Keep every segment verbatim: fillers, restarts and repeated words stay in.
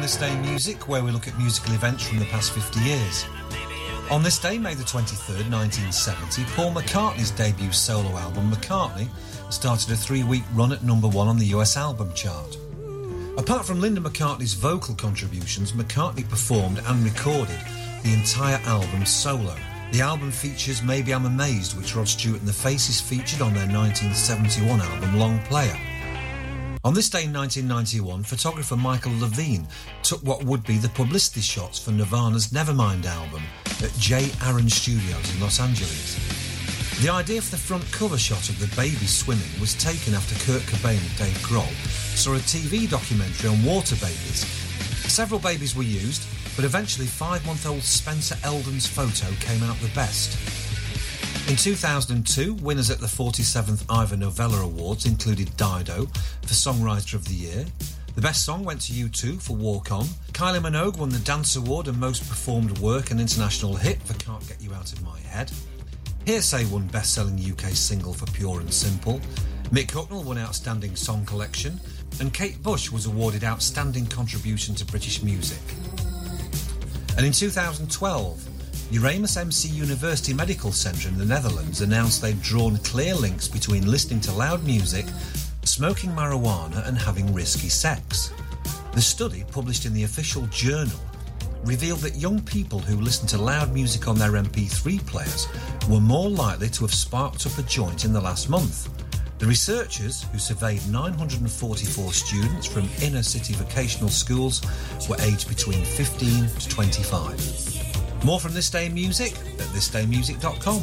This Day in Music, where we look at musical events from the past fifty years. On this day, May the twenty-third, nineteen seventy, Paul McCartney's debut solo album, McCartney, started a three-week run at number one on the U S album chart. Apart from Linda McCartney's vocal contributions, McCartney performed and recorded the entire album solo. The album features Maybe I'm Amazed, which Rod Stewart and the Faces featured on their nineteen seventy-one album Long Player. On this day in nineteen ninety-one, photographer Michael Levine took what would be the publicity shots for Nirvana's Nevermind album at J. Aaron Studios in Los Angeles. The idea for the front cover shot of the baby swimming was taken after Kurt Cobain and Dave Grohl saw a T V documentary on water babies. Several babies were used, but eventually five-month-old Spencer Eldon's photo came out the best. In two thousand two, winners at the forty-seventh Ivor Novello Awards included Dido for Songwriter of the Year. The best song went to U two for Walk On. Kylie Minogue won the Dance Award and Most Performed Work and International Hit for Can't Get You Out of My Head. Hearsay won Best-Selling U K Single for Pure and Simple. Mick Hucknall won Outstanding Song Collection. And Kate Bush was awarded Outstanding Contribution to British Music. And in two thousand twelve, Erasmus M C University Medical Centre in the Netherlands announced they'd drawn clear links between listening to loud music, smoking marijuana and having risky sex. The study, published in the official journal, revealed that young people who listened to loud music on their M P three players were more likely to have sparked up a joint in the last month. The researchers, who surveyed nine hundred forty-four students from inner-city vocational schools, were aged between fifteen to twenty-five. More from This Day in Music at this day music dot com.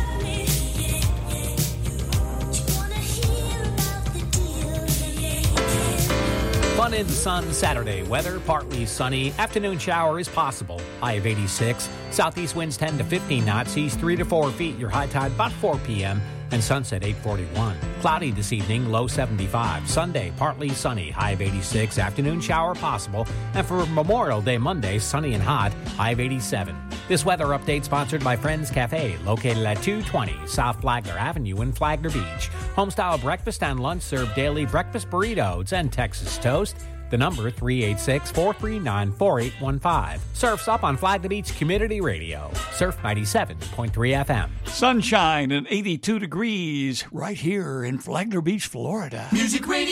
Fun in the sun Saturday. Weather partly sunny. Afternoon shower is possible. High of eighty-six. Southeast winds ten to fifteen knots. Seas three to four feet. Your high tide about four p.m. and sunset eight forty-one. Cloudy this evening. Low seventy-five. Sunday partly sunny. High of eighty-six. Afternoon shower possible. And for Memorial Day Monday, sunny and hot. High of eighty-seven. This weather update sponsored by Friends Cafe, located at two twenty South Flagler Avenue in Flagler Beach. Homestyle breakfast and lunch serve daily breakfast burritos and Texas toast. The number three eight six, four three nine, four eight one five. Surf's up on Flagler Beach Community Radio. Surf ninety-seven point three F M. Sunshine and eighty-two degrees right here in Flagler Beach, Florida. Music Radio.